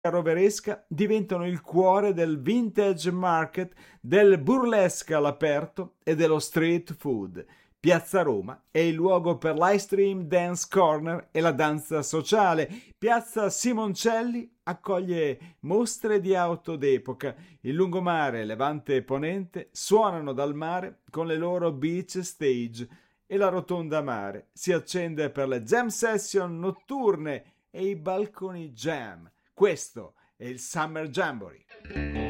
roveresca diventano il cuore del vintage market, del burlesque all'aperto e dello street food. Piazza Roma è il luogo per l'iStream Dance Corner e la danza sociale. Piazza Simoncelli accoglie mostre di auto d'epoca. Il lungomare, Levante e Ponente suonano dal mare con le loro beach stage e la rotonda mare si accende per le jam session notturne e i balconi jam. Questo è il Summer Jamboree.